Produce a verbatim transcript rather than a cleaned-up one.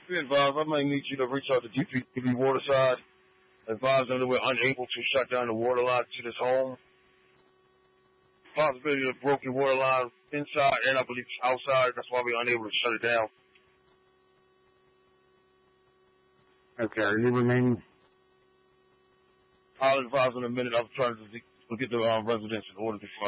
Be advised, I may need you to reach out to D P P Waterside. Advise them that we're unable to shut down the water line to this home. Possibility of broken water line inside and I believe outside. That's why we're unable to shut it down. Okay, are you remaining? I'll advise in a minute. I'm trying to get the um, residents in order before